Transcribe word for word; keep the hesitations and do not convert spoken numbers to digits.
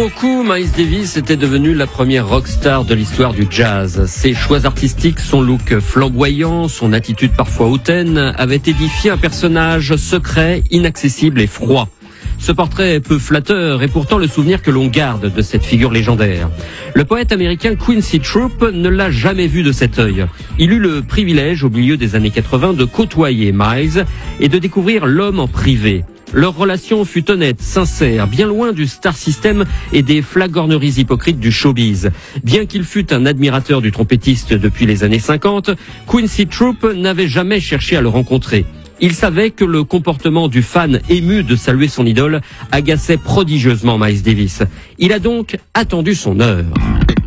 beaucoup, Miles Davis était devenu la première rockstar de l'histoire du jazz. Ses choix artistiques, son look flamboyant, son attitude parfois hautaine avaient édifié un personnage secret, inaccessible et froid. Ce portrait est peu flatteur et pourtant le souvenir que l'on garde de cette figure légendaire. Le poète américain Quincy Troupe ne l'a jamais vu de cet œil. Il eut le privilège, au milieu des années quatre-vingts, de côtoyer Miles et de découvrir l'homme en privé. Leur relation fut honnête, sincère, bien loin du star system et des flagorneries hypocrites du showbiz. Bien qu'il fût un admirateur du trompettiste depuis les années cinquante, Quincy Troupe n'avait jamais cherché à le rencontrer. Il savait que le comportement du fan ému de saluer son idole agaçait prodigieusement Miles Davis. Il a donc attendu son heure.